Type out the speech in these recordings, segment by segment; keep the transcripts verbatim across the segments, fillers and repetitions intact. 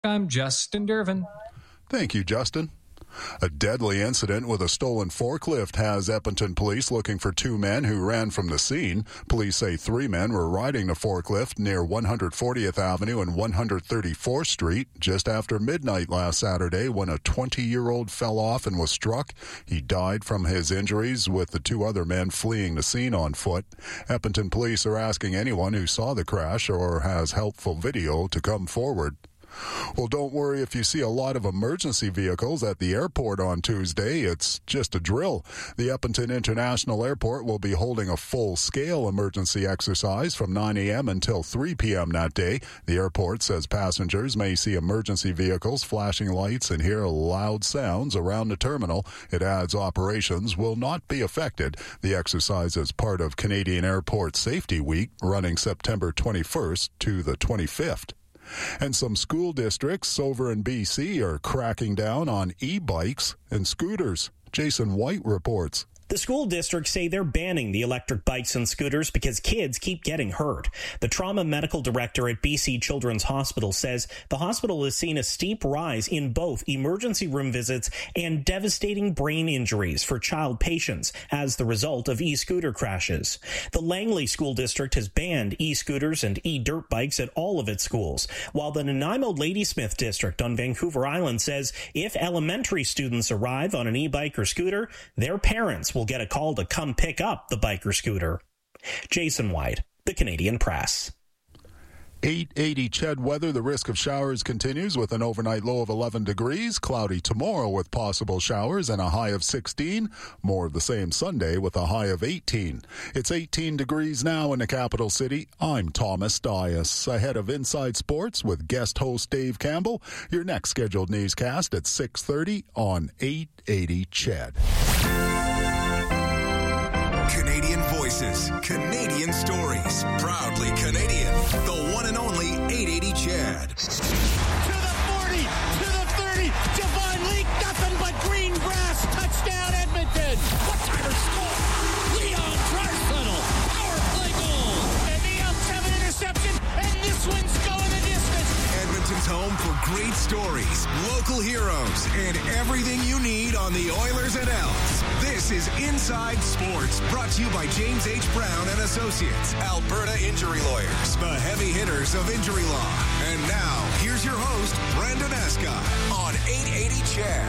I'm Justin Dervin. Thank you, Justin. A deadly incident with a stolen forklift has Edmonton police looking for two men who ran from the scene. Police say three men were riding the forklift near one hundred fortieth Avenue and one hundred thirty-fourth Street just after midnight last Saturday when a twenty-year-old fell off and was struck. He died from his injuries, with the two other men fleeing the scene on foot. Edmonton police are asking anyone who saw the crash or has helpful video to come forward. Well, don't worry if you see a lot of emergency vehicles at the airport on Tuesday. It's just a drill. The Edmonton International Airport will be holding a full-scale emergency exercise from nine a.m. until three p.m. that day. The airport says passengers may see emergency vehicles, flashing lights, and hear loud sounds around the terminal. It adds operations will not be affected. The exercise is part of Canadian Airport Safety Week, running September twenty-first to the twenty-fifth. And some school districts over in B C are cracking down on e-bikes and scooters. Jason White reports. The school districts say they're banning the electric bikes and scooters because kids keep getting hurt. The trauma medical director at B C Children's Hospital says the hospital has seen a steep rise in both emergency room visits and devastating brain injuries for child patients as the result of e-scooter crashes. The Langley School District has banned e-scooters and e-dirt bikes at all of its schools, while the Nanaimo Ladysmith District on Vancouver Island says if elementary students arrive on an e-bike or scooter, their parents will will get a call to come pick up the bike or scooter. Jason White, The Canadian Press. eight eighty C H E D weather. The risk of showers continues with an overnight low of eleven degrees. Cloudy tomorrow with possible showers and a high of sixteen. More of the same Sunday with a high of eighteen. It's eighteen degrees now in the capital city. I'm Thomas Dias. Ahead of Inside Sports with guest host Dave Campbell. Your next scheduled newscast at six thirty on eight eighty C H E D. Canadian voices, Canadian stories, proudly Canadian. The one and only eight eighty C H E D. To the forty, to the thirty, Javon Leak, nothing but green grass, touchdown Edmonton. What-timer score, Leon Draisaitl, power play goal. And the Elks have an interception, and this one's going the distance. Edmonton's home for great stories, local heroes, and everything you need on the Oilers and Elks. This is Inside Sports, brought to you by James H. Brown and Associates, Alberta Injury Lawyers, the heavy hitters of injury law. And now, here's your host, Brandon Escott, on eight eighty C H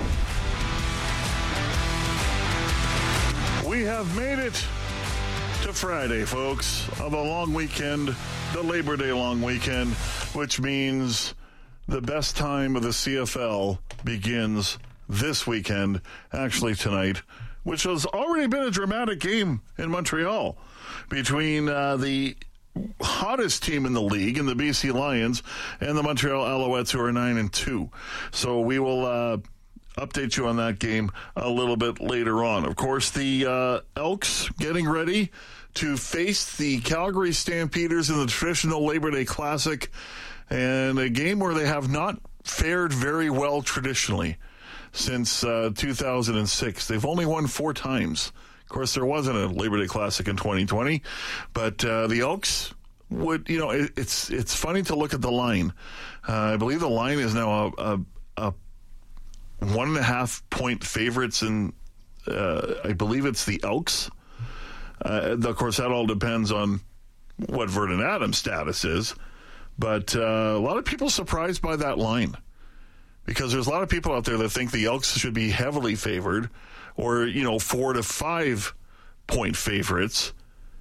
E D. We have made it to Friday, folks, of a long weekend, the Labor Day long weekend, which means the best time of the C F L begins this weekend, actually tonight, which has already been a dramatic game in Montreal between uh, the hottest team in the league, in the B C Lions, and the Montreal Alouettes, who are nine and two. So we will uh, update you on that game a little bit later on. Of course, the uh, Elks getting ready to face the Calgary Stampeders in the traditional Labor Day Classic, and a game where they have not fared very well traditionally since uh, two thousand six. They've only won four times. Of course, there wasn't a Labor Day Classic in twenty twenty, but uh, the Elks would, you know, it, it's it's funny to look at the line. Uh, I believe the line is now a, a, a one and a half point favorites, and uh, I believe it's the Elks. Uh, of course, that all depends on what Vernon Adams' status is, but uh, a lot of people surprised by that line, because there's a lot of people out there that think the Elks should be heavily favored, or, you know, four to five point favorites.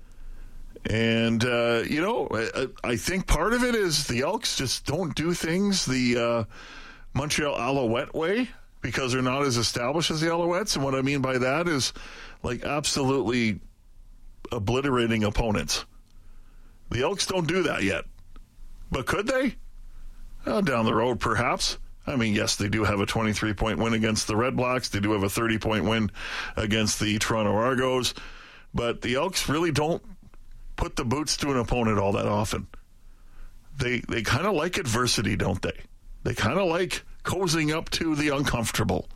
And, uh, you know, I, I think part of it is the Elks just don't do things the uh, Montreal Alouette way, because they're not as established as the Alouettes. And what I mean by that is, like, absolutely obliterating opponents. The Elks don't do that yet. But could they? Uh, down the road, perhaps. I mean, yes, they do have a twenty-three point win against the Red Blacks. They do have a thirty point win against the Toronto Argos. But the Elks really don't put the boots to an opponent all that often. They they kind of like adversity, don't they? They kind of like cozying up to the uncomfortable.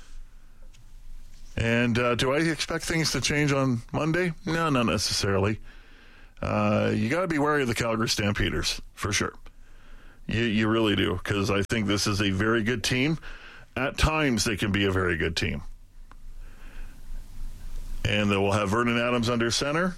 And uh, do I expect things to change on Monday? No, not necessarily. Uh, you got to be wary of the Calgary Stampeders, for sure. You, you really do, because I think this is a very good team. At times, they can be a very good team. And they will have Vernon Adams under center.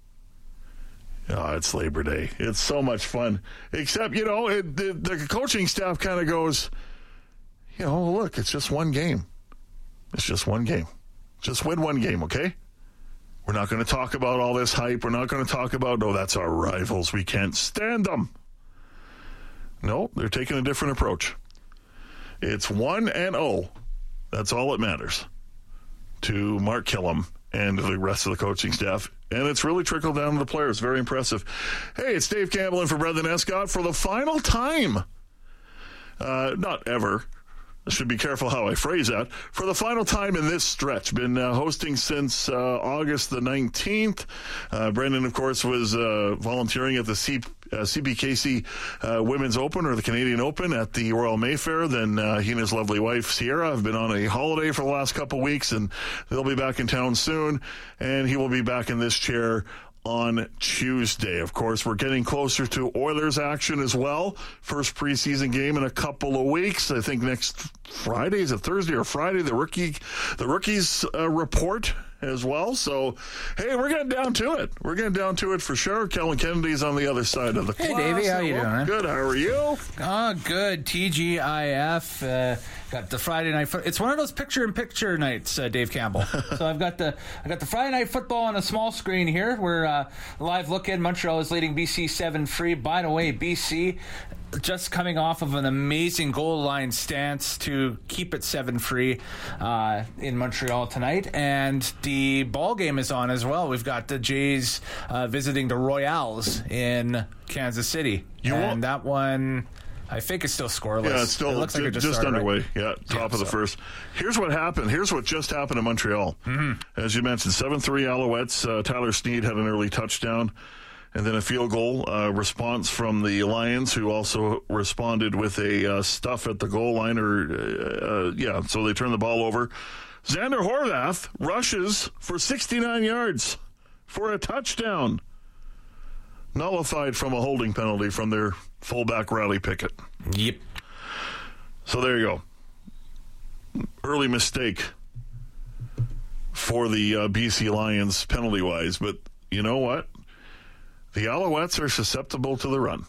Oh, it's Labor Day. It's so much fun. Except, you know, it, the, the coaching staff kind of goes, you know, look, it's just one game. It's just one game. Just win one game, okay? We're not going to talk about all this hype. We're not going to talk about, oh, that's our rivals. We can't stand them. No, they're taking a different approach. It's one and oh. That's all that matters to Mark Killam and the rest of the coaching staff. And it's really trickled down to the players. Very impressive. Hey, it's Dave Campbell in for Brendan Escott for the final time. Uh, not ever. I should be careful how I phrase that. For the final time in this stretch. Been uh, hosting since uh, August the nineteenth. Uh, Brendan, of course, was uh, volunteering at the C- uh, C B K C uh, Women's Open, or the Canadian Open, at the Royal Mayfair. Then uh, he and his lovely wife, Sierra, have been on a holiday for the last couple weeks, and they'll be back in town soon. And he will be back in this chair on Tuesday. Of course, we're getting closer to Oilers action as well. First preseason game in a couple of weeks. I think next Friday, is it Thursday or Friday? The rookie, the rookies uh, report as well. So, hey, we're getting down to it. We're getting down to it for sure. Kellen Kennedy's on the other side of the Hey, class. Davey, how you Well, doing? Good. How are you? Oh, good. T G I F. Uh, got the Friday night. Fo- it's one of those picture-in-picture nights, uh, Dave Campbell. So I've got the I got the Friday night football on a small screen here. We're uh, live look-in. Montreal is leading B C seven three. By the way, B C just coming off of an amazing goal line stance to keep it seven three uh, in Montreal tonight. And the ball game is on as well. We've got the Jays uh, visiting the Royals in Kansas City. You and won't- that one, I think, it's still scoreless. Yeah, it's still it looks like ju- it just, just started, underway. right? Yeah, top Yeah, of the so- first. Here's what happened. Here's what just happened in Montreal. Mm-hmm. As you mentioned, seven three Alouettes. Uh, Tyler Sneed had an early touchdown, and then a field goal uh, response from the Lions, who also responded with a uh, stuff at the goal line. Or uh, uh, yeah, so they turned the ball over. Xander Horvath rushes for sixty-nine yards for a touchdown, nullified from a holding penalty from their fullback Riley Pickett. Yep. So there you go. Early mistake for the uh, B C Lions penalty-wise. But you know what? The Alouettes are susceptible to the run.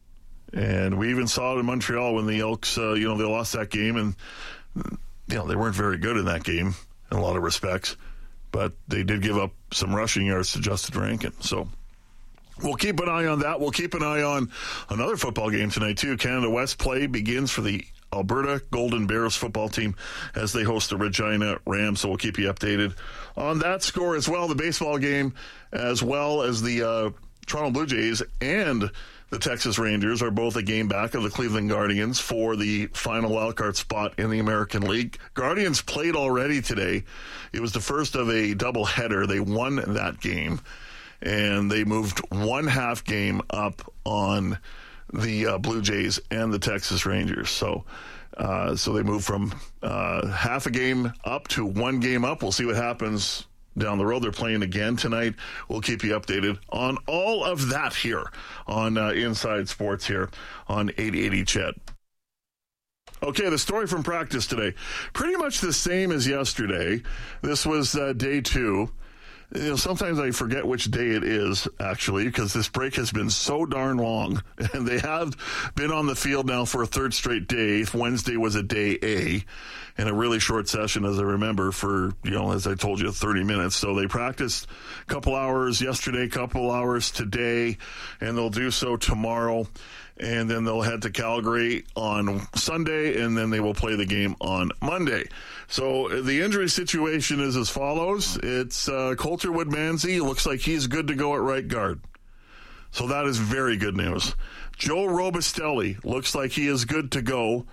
And we even saw it in Montreal when the Elks, uh, you know, they lost that game. And, you know, they weren't very good in that game in a lot of respects. But they did give up some rushing yards to Justin Rankin. So we'll keep an eye on that. We'll keep an eye on another football game tonight, too. Canada West play begins for the Alberta Golden Bears football team as they host the Regina Rams. So we'll keep you updated on that score as well. The baseball game, as well as the uh, Toronto Blue Jays and the Texas Rangers, are both a game back of the Cleveland Guardians for the final wildcard spot in the American League. Guardians played already today. It was the first of a doubleheader. They won that game, and they moved one half game up on the uh, Blue Jays and the Texas Rangers. So uh, so they moved from uh, half a game up to one game up. We'll see what happens down the road. They're playing again tonight. We'll keep you updated on all of that here on uh, Inside Sports here on eight eighty C H E D. Okay, the story from practice today. Pretty much the same as yesterday. This was uh, day two. You know, sometimes I forget which day it is, actually, because this break has been so darn long. And they have been on the field now for a third straight day. Wednesday was a day A, and a really short session, as I remember, for, you know, as I told you, thirty minutes. So they practiced a couple hours yesterday, a couple hours today, and they'll do so tomorrow. And then they'll head to Calgary on Sunday, and then they will play the game on Monday. So the injury situation is as follows. It's uh, Coulter Woodmansey. Looks like he's good to go at right guard. So that is very good news. Joe Robustelli looks like he is good to go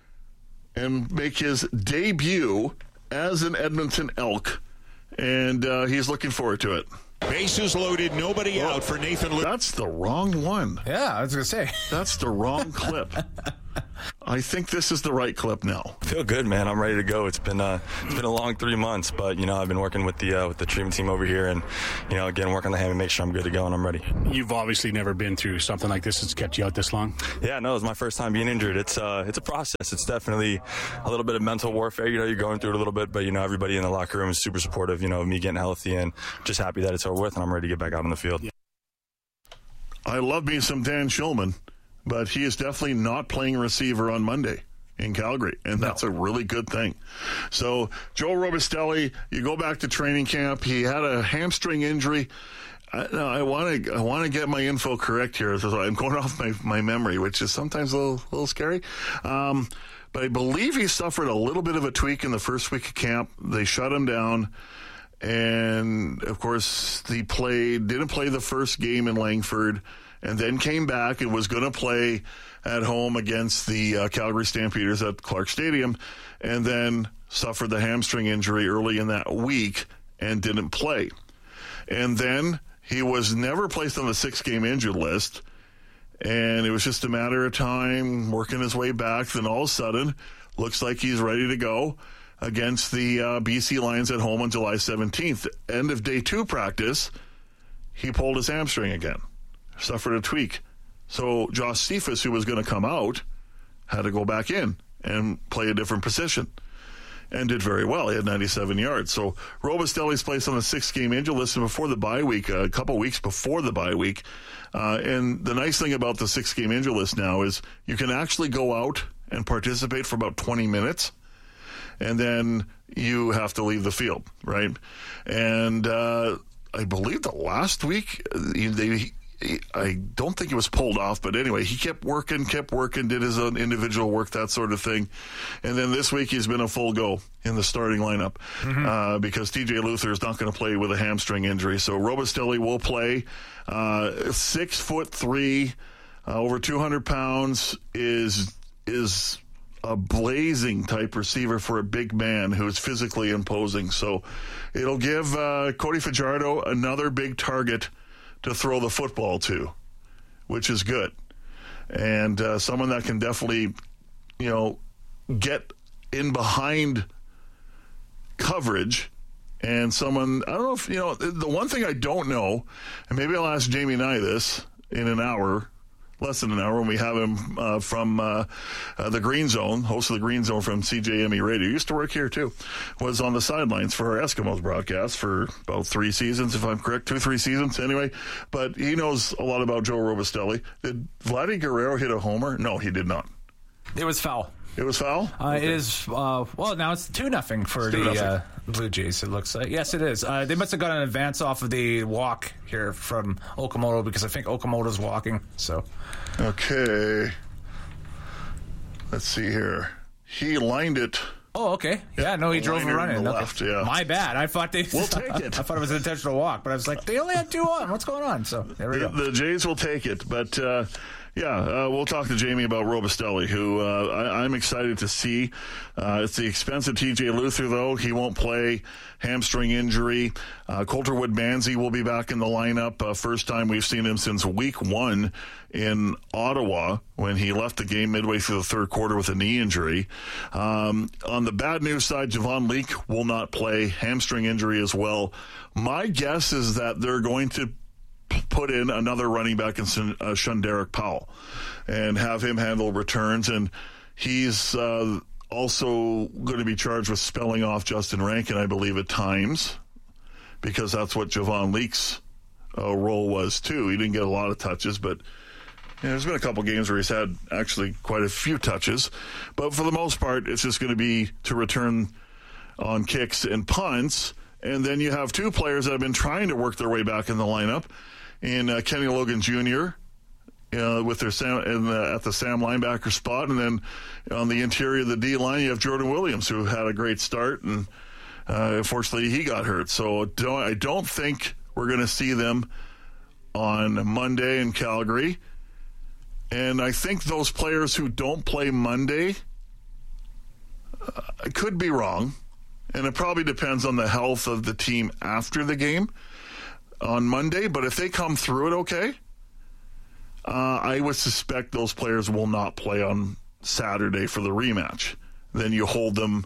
and make his debut as an Edmonton Elk, and uh, he's looking forward to it. Bases loaded, nobody out for Nathan Lukes. That's the wrong one. Yeah, I was going to say. That's the wrong clip. I think this is the right clip now. Feel good, man. I'm ready to go. It's been uh, it's been a long three months, but you know I've been working with the uh, with the treatment team over here, and you know again working on the hand and make sure I'm good to go and I'm ready. You've obviously never been through something like this that's kept you out this long. Yeah, no, it's my first time being injured. It's uh, it's a process. It's definitely a little bit of mental warfare. You know, you're going through it a little bit, but you know everybody in the locker room is super supportive. You know, of me getting healthy and just happy that it's over with, and I'm ready to get back out on the field. Yeah. I love me some Dan Shulman, but he is definitely not playing receiver on Monday in Calgary, and that's no. a really good thing. So Joe Robustelli, you go back to training camp. He had a hamstring injury. I want to I want to get my info correct here. So I'm going off my, my memory, which is sometimes a little, little scary. Um, but I believe he suffered a little bit of a tweak in the first week of camp. They shut him down. And, of course, he played, didn't play the first game in Langford, and then came back and was going to play at home against the uh, Calgary Stampeders at Clark Stadium, and then suffered the hamstring injury early in that week and didn't play. And then he was never placed on the six-game injured list, and it was just a matter of time working his way back. Then all of a sudden, looks like he's ready to go against the uh, B C Lions at home on July seventeenth. End of day two practice, he pulled his hamstring again, suffered a tweak. So Josh Cephas, who was going to come out, had to go back in and play a different position, and did very well. He had ninety-seven yards. So Robustelli's placed on the six-game injured list before the bye week, a couple weeks before the bye week. Uh, and the nice thing about the six-game injured list now is you can actually go out and participate for about twenty minutes, and then you have to leave the field, right? And uh, I believe the last week, they, I don't think it was pulled off, but anyway, he kept working, kept working, did his own individual work, that sort of thing. And then this week he's been a full go in the starting lineup mm-hmm. uh, because T J Luther is not going to play with a hamstring injury. So Robustelli will play. Uh, six foot three, uh, over two hundred pounds, is is a blazing type receiver for a big man who is physically imposing. So it'll give uh, Cody Fajardo another big target to throw the football to, which is good. And uh, someone that can definitely, you know, get in behind coverage. And someone, I don't know if, you know, the one thing I don't know, and maybe I'll ask Jamie Nye this in an hour, less than an hour, when we have him uh, from uh, uh, the Green Zone, host of the Green Zone from C J M E Radio. He used to work here, too. Was on the sidelines for our Eskimos broadcast for about three seasons, if I'm correct, two, three seasons anyway. But he knows a lot about Joe Robustelli. Did Vladdy Guerrero hit a homer? No, he did not. It was foul. It was foul? Uh, okay. It is, uh, well, now it's two nothing for two the uh, Blue Jays, it looks like. Yes, it is. Uh, they must have got an advance off of the walk here from Okamoto because I think Okamoto's walking. So, okay. Let's see here. He lined it. Oh, okay. Yeah, yeah no, he drove a run in. The left, yeah. My bad. I thought they. We'll take it. I thought it was an intentional walk, but I was like, they only had two on. What's going on? So, there we the, go. The Jays will take it, but. Uh, Yeah, uh, we'll talk to Jamie about Robustelli, who uh, I, I'm excited to see. Uh, it's the expense of T J Luther, though. He won't play, hamstring injury. Uh, Coulter Wood-Manzi will be back in the lineup. Uh, first time we've seen him since week one in Ottawa when he left the game midway through the third quarter with a knee injury. Um, on the bad news side, Javon Leake will not play, hamstring injury as well. My guess is that they're going to put in another running back in uh, Shunderick Powell and have him handle returns. And he's uh, also going to be charged with spelling off Justin Rankin, I believe, at times, because that's what Javon Leake's uh, role was, too. He didn't get a lot of touches, but you know, there's been a couple games where he's had actually quite a few touches. But for the most part, it's just going to be to return on kicks and punts. And then you have two players that have been trying to work their way back in the lineup in uh, Kenny Logan Junior Uh, with their Sam in the, at the Sam linebacker spot, and then on the interior of the D line you have Jordan Williams, who had a great start, and uh, unfortunately he got hurt. So don't, I don't think we're going to see them on Monday in Calgary. And I think those players who don't play Monday, uh, I could be wrong, and it probably depends on the health of the team after the game on Monday. But if they come through it okay, uh, I would suspect those players will not play on Saturday for the rematch. Then you hold them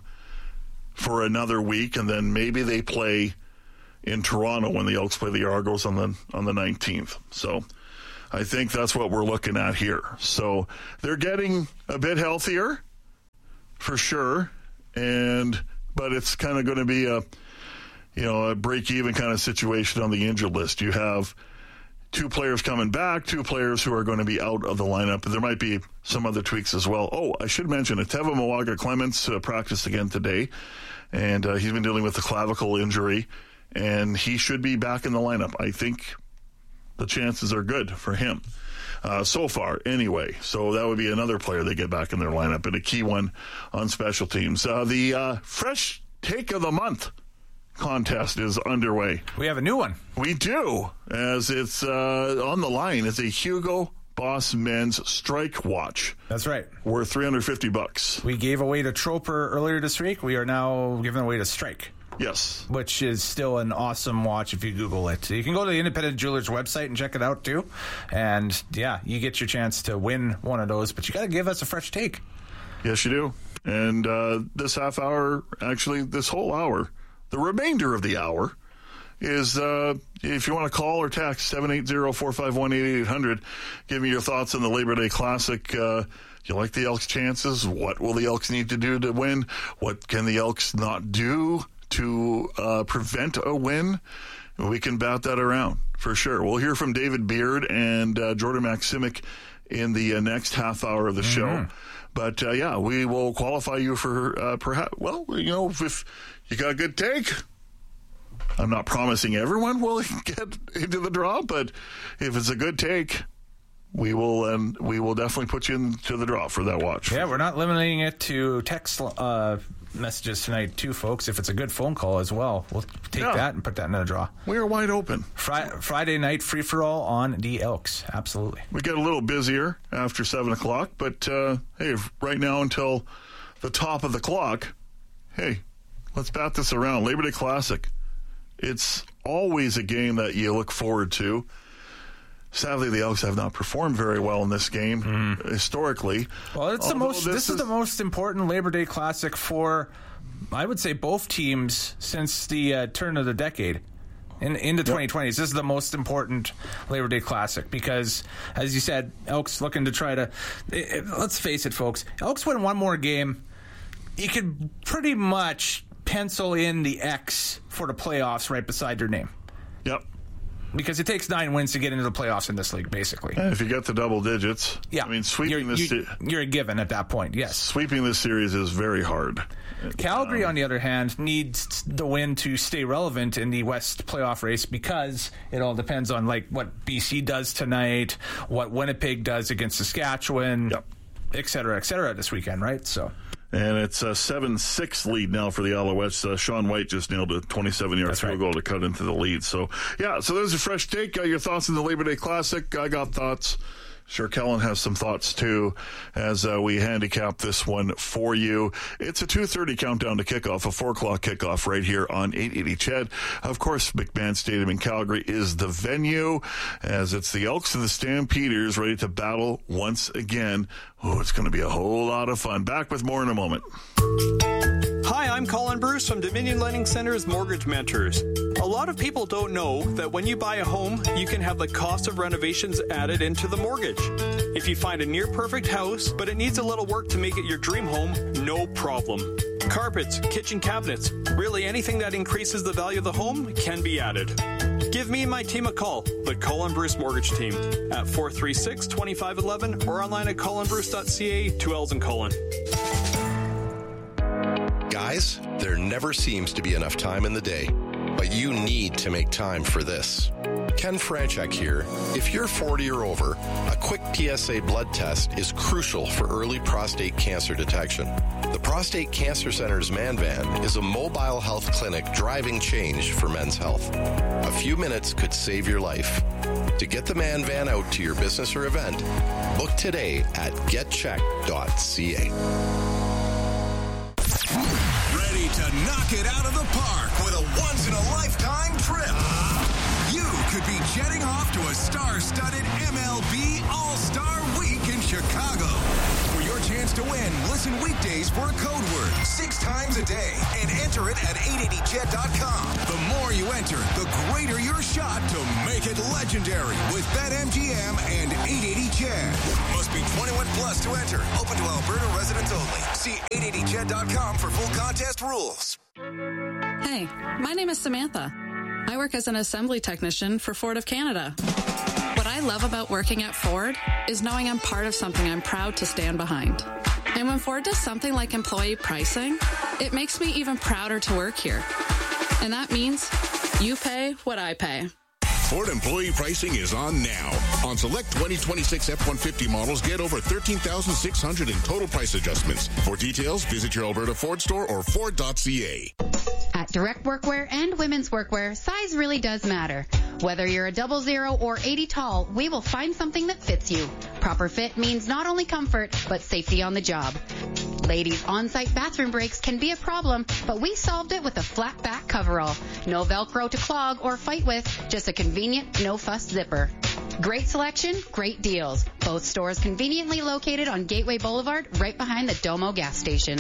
for another week, and then maybe they play in Toronto when the Elks play the Argos on the on the nineteenth. So I think that's what we're looking at here. So they're getting a bit healthier, for sure, and but it's kind of going to be a you know a break-even kind of situation on the injured list. You have two players coming back, two players who are going to be out of the lineup. There might be some other tweaks as well. Oh, I should mention, Teva Moaga Clements uh, practiced again today, and uh, he's been dealing with a clavicle injury, and he should be back in the lineup. I think the chances are good for him uh, so far anyway. So that would be another player they get back in their lineup, and a key one on special teams. Uh, the uh, Fresh Take of the Month contest is underway. We have a new one. We do, as it's uh, on the line. It's a Hugo Boss Men's Strike Watch. That's right. Worth three hundred fifty bucks. We gave away to Troper earlier this week. We are now giving away to Strike. Yes. Which is still an awesome watch if you Google it. You can go to the Independent Jewelers website and check it out too. And yeah, you get your chance to win one of those, but you got to give us a fresh take. Yes, you do. And uh, this half hour, actually this whole hour, the remainder of the hour is, uh, if you want to call or text, seven eight zero, four five one, eight eight hundred. Give me your thoughts on the Labor Day Classic. Uh, you like the Elks' chances? What will the Elks need to do to win? What can the Elks not do to uh, prevent a win? We can bat that around for sure. We'll hear from David Beard and uh, Jordan Maksimic in the uh, next half hour of the mm-hmm. show. But, uh, yeah, we will qualify you for uh, perhaps, well, you know, if you got a good take, I'm not promising everyone will get into the draw, but if it's a good take, we will um, we will definitely put you into the draw for that watch. Yeah, we're not limiting it to text uh, messages tonight, too, folks. If it's a good phone call as well, we'll take yeah. that and put that in the draw. We are wide open. Fri- Friday night free-for-all on the Elks. Absolutely. We get a little busier after seven o'clock, but, uh, hey, right now until the top of the clock, hey, let's bat this around. Labor Day Classic. It's always a game that you look forward to. Sadly, the Elks have not performed very well in this game mm. historically. Well, it's the most. This, this is, is the most important Labor Day Classic for, I would say, both teams since the uh, turn of the decade. In, in the twenty twenties, this is the most important Labor Day Classic because, as you said, Elks looking to try to. It, it, let's face it, folks. Elks win one more game, you could pretty much pencil in the X for the playoffs right beside their name. Yep. Because it takes nine wins to get into the playoffs in this league, basically. And if you get the double digits, yeah. I mean, sweeping you're, this... You're, you're a given at that point, yes. Sweeping this series is very hard. Calgary, um, on the other hand, needs the win to stay relevant in the West playoff race because it all depends on like what B C does tonight, what Winnipeg does against Saskatchewan, yep. et cetera, et cetera this weekend, right? So... And it's a seven six lead now for the Alouettes. Uh, Sean White just nailed a twenty-seven-yard field goal to cut into the lead. So, yeah, so there's a fresh take. Uh, your thoughts on the Labor Day Classic? I got thoughts. Sure, Kellen has some thoughts, too, as uh, we handicap this one for you. It's a two thirty countdown to kickoff, a four o'clock kickoff right here on eight eighty C H E D. Of course, McMahon Stadium in Calgary is the venue, as it's the Elks and the Stampeders ready to battle once again. Oh, it's going to be a whole lot of fun. Back with more in a moment. Hi, I'm Colin Bruce from Dominion Lending Center's Mortgage Mentors. A lot of people don't know that when you buy a home, you can have the cost of renovations added into the mortgage. If you find a near-perfect house, but it needs a little work to make it your dream home, no problem. Carpets, kitchen cabinets, really anything that increases the value of the home can be added. Give me and my team a call, the Colin Bruce Mortgage Team, at four three six, two five one one or online at colin bruce dot c a, two L's in Colin. Guys, there never seems to be enough time in the day, but you need to make time for this. Ken Franchek here. If you're forty or over, a quick P S A blood test is crucial for early prostate cancer detection. The Prostate Cancer Center's Man Van is a mobile health clinic driving change for men's health. A few minutes could save your life. To get the Man Van out to your business or event, book today at get check dot c a. Ready to knock it out of the park with a once-in-a-lifetime trip? You could be jetting off to a star-studded M L B All-Star Week in Chicago, where your chance to win, listen weekdays for a code word six times a day and enter it at eight eighty ched dot com. The more you enter, the greater your shot to make it legendary with BetMGM and eight eighty ched. Must be twenty-one plus to enter. Open to Alberta residents only. See eight eighty ched dot com for full contest rules. Hey, my name is Samantha. I work as an assembly technician for Ford of Canada. What I love about working at Ford is knowing I'm part of something I'm proud to stand behind. And when Ford does something like employee pricing, it makes me even prouder to work here. And that means you pay what I pay. Ford employee pricing is on now. On select twenty twenty-six F one fifty models, get over thirteen thousand six hundred dollars in total price adjustments. For details, visit your Alberta Ford store or Ford dot C A. At Direct Workwear and Women's Workwear, size really does matter. Whether you're a double zero or eighty tall, we will find something that fits you. Proper fit means not only comfort, but safety on the job. Ladies, on-site bathroom breaks can be a problem, but we solved it with a flat back coverall. No Velcro to clog or fight with, just a convenient, no-fuss zipper. Great selection, great deals. Both stores conveniently located on Gateway Boulevard, right behind the Domo gas station.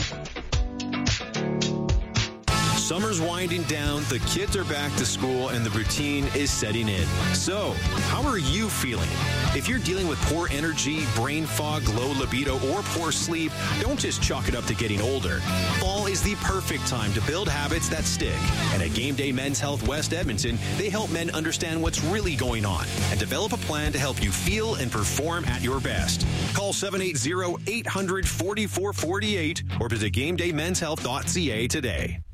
Summer's winding down, the kids are back to school, and the routine is setting in. So, how are you feeling? If you're dealing with poor energy, brain fog, low libido, or poor sleep, don't just chalk it up to getting older. Fall is the perfect time to build habits that stick. And at Game Day Men's Health West Edmonton, they help men understand what's really going on and develop a plan to help you feel and perform at your best. Call seven eight zero, eight hundred, forty-four forty-eight or visit game day men's health dot c a today.